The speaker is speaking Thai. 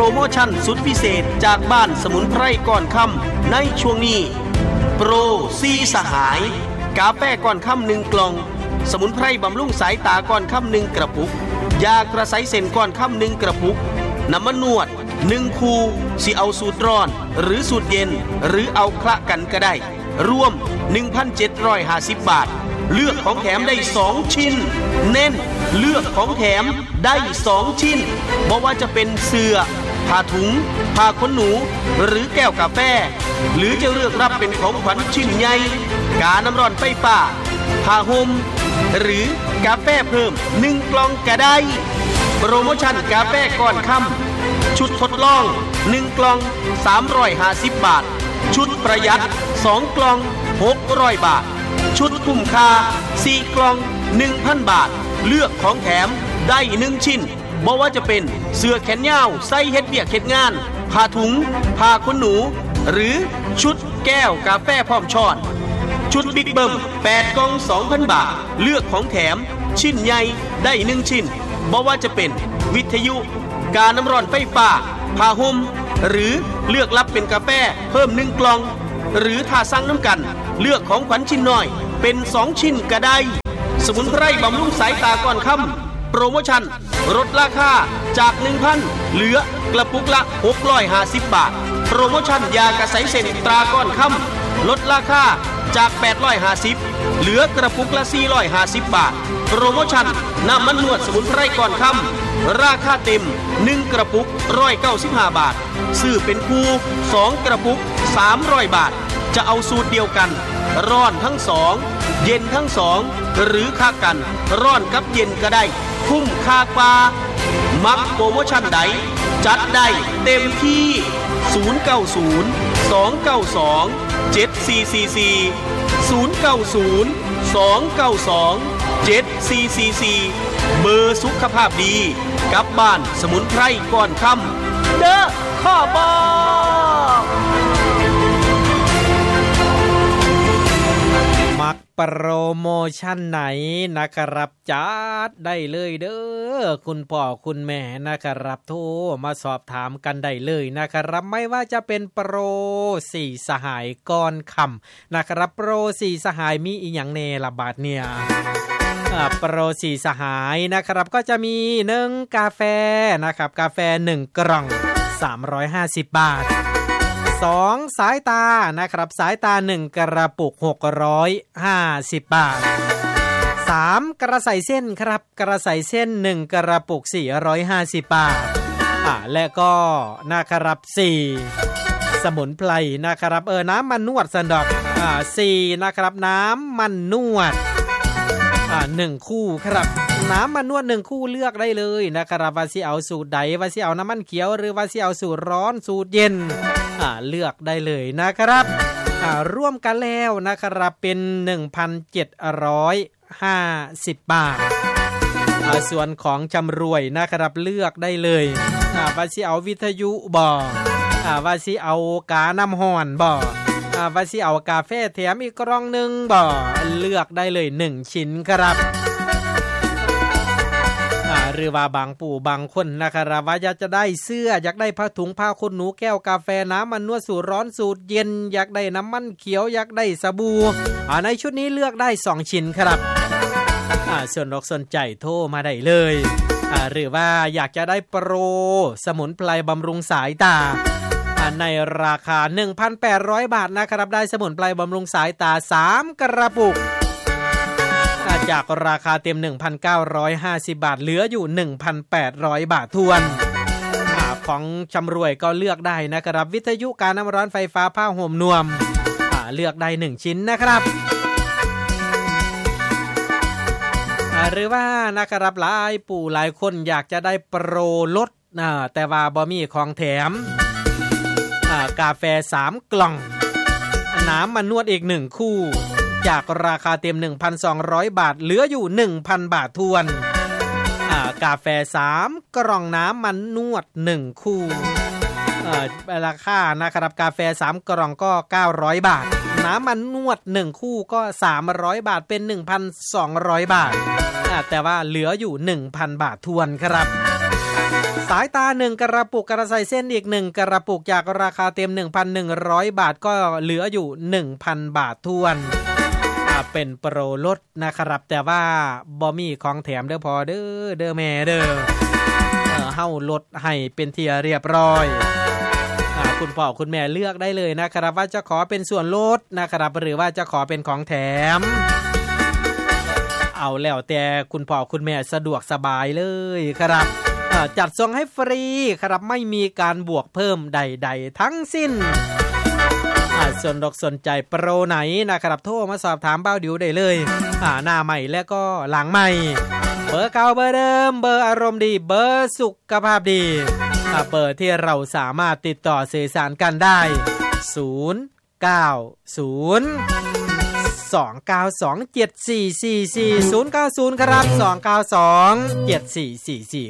โมชั่นสุดพิเศษจากบ้านสมุนไพรก่อนค่ำในช่วงนี้โปรซีสหายกาแฟก่อนค่ำ1กล่องสมุนไพรบำรุงสายตาก่อนค่ำ1กระปุกยากระใสเส้นก่อนค่ำ1กระปุกน้ำมันนวด1คูสิเอาสูตรร้อนหรือสูตรเย็นหรือเอาคละกันก็ได้รวม 1,750 บาทเลือกของแถมได้2ชิ้นเน้นเลือกของแถมได้2ชิ้นบ่ว่าจะเป็นเสื้อผ้าถุงผ้าขนหนูหรือแก้วกาแฟหรือจะเลือกรับเป็นของขวัญชิ้นใหญ่กาน้ำร้อนไฟฟ้าผ้าห่มหรือกาแฟเพิ่ม1กล่องก็ได้โปรโมชั่นกาแฟก่อนค่ำชุดทดลอง1กล่อง350บาทชุดประหยัด2กล่อง600บาทชุดคุ้มค่า4กล่อง 1,000 บาทเลือกของแถมได้1ชิ้นบ่ว่าจะเป็นเสื้อแขนยาวใส่เฮ็ดเวียกเฮ็ดงานผ้าถุงผ้าขนหนูหรือชุดแก้วกาแฟพร้อมช้อนชุดบิ๊กเบิ้ม8กล่อง 2,000 บาทเลือกของแถมชิ้นใหญ่ได้1ชิ้นบ่ว่าจะเป็นวิทยุกาน้ำร้อนไฟฟ้าผ้าห่มหรือเลือกรับเป็นกาแฟเพิ่ม1กล่องหรือถ้าสั่งน้ำกันเลือกของขวัญชิ้นน้อยเป็น2ชิ้นก็ได้สมุนไพรบำรุงสายตาก่อนค่ำโปรโมชั่นลดราคาจาก 1,000 เหลือกระปุกละ650บาทโปรโมชั่นยากระใสเส้นตราก่อนค่ำลดราคาจาก850เหลือกระปุกละ450บาทโปรโมชั่นน้ำมันนวดสมุนไพรก่อนค่ำราคาเต็ม1กระปุก195บาทซื้อเป็นคู่2กระปุก300บาทจะเอาสูตรเดียวกันร้อนทั้ง2เย็นทั้ง2หรือค่ากันร้อนกับเย็นก็ได้คุ้มค่ากว่ามักโปรโมชั่นใดจัดได้เต็มที่090-292-7444 090-292-7444เบอร์สุขภาพดีกับบ้านสมุนไพรก่อนค่ำเด้อข้อบอกมักโปรโมชั่นไหนนะครับจัดได้เลยเด้อคุณพ่อคุณแม่นะครับโทรมาสอบถามกันได้เลยนะครับไม่ว่าจะเป็นโปรสี่สหายก่อนค่ำนะครับโปรสี่สหายมีอีหยังแน่ละบาทเนี่ยโปรสี่สหายนะครับก็จะมี1กาแฟนะครับกาแฟ1กล่อง350บาท2สายตานะครับสายตา1กระปุก650บาท3กระใสเส้นครับกระใสเส้น1กระปุก450บาทและก็นะครับ4สมุนไพรนะครับน้ำมันนวดสันดอก4นะครับน้ำมันนวด1คู่ครับน้ำมันนวด1คู่เลือกได้เลยนะครับว่าสิเอาสูตรใดว่าสิเอาน้ำมันเขียวหรือว่าสิเอาสูตรร้อนสูตรเย็นเลือกได้เลยนะครับร่วมกันแล้วนะครับเป็น 1,750 บาทส่วนของจำรวยนะครับเลือกได้เลยว่าสิเอาวิทยุบ่ว่าสิเอากาน้ำห้อนบ่ว่าสิเอากาแฟแถมอีกกล่องนึงบ่เลือกได้เลย1ชิ้นครับหรือว่าบางปู่บางคนนะครับว่าอยากจะได้เสื้ออยากได้ผ้าถุงผ้าขนหนูแก้วกาแฟน้ำมันนวดสูตรร้อนสูตรเย็นอยากได้น้ำมันเขียวอยากได้สบู่ในชุดนี้เลือกได้2ชิ้นครับส่วนสนใจโทรมาได้เลยหรือว่าอยากจะได้โปรสมุนไพรบำรุงสายตาในราคา 1,800 บาทนะครับได้สมุนไพรบำรุงสายตา3กระปุกจากราคาเต็ม 1,950 บาทเหลืออยู่ 1,800 บาททวนของชำรวยก็เลือกได้นะครับวิทยุการน้ำร้อนไฟฟ้าผ้าห่มนวมเลือกได้1ชิ้นนะครับหรือว่านะครับหลายปู่หลายคนอยากจะได้โปรลดแต่ว่าบ่มีของแถมกาแฟ3กล่องน้ำมันนวดอีก1คู่จากราคาเต็ม 1,200 บาทเหลืออยู่ 1,000 บาททวนกาแฟ3กล่องน้ำมันนวด1คู่ราคานะครับกาแฟ3กล่องก็900บาทน้ำมันนวด1คู่ก็300บาทเป็น 1,200 บาทแต่ว่าเหลืออยู่ 1,000 บาททวนครับายตา1กระปุกกระใสเส้นอีก1กระปุกจากราคาเต็ม 1,100 บาทก็เหลืออยู่ 1,000 บาททวนเป็นโปรลดนะครับแต่ว่าบ่มีของแถมเด้อพอเด้อแม่เด้อเฮาลดให้เป็นที่เรียบร้อยคุณพ่อคุณแม่เลือกได้เลยนะครับว่าจะขอเป็นส่วนลดนะครับหรือว่าจะขอเป็นของแถมเอาแล้วแต่คุณพ่อคุณแม่สะดวกสบายเลยครับจัดส่งให้ฟรีครับไม่มีการบวกเพิ่มใดๆทั้งสิ้นสนใจโปรไหนนะครับโทรมาสอบถามบ้าวดิวได้เลยหน้าใหม่และก็หลังใหม่เบอร์เก่าเบอร์เดิมเบอร์อารมณ์ดีเบอร์สุขภาพดีเบอร์ที่เราสามารถติดต่อสื่อสารกันได้090 292 7444 090ครับ292 7444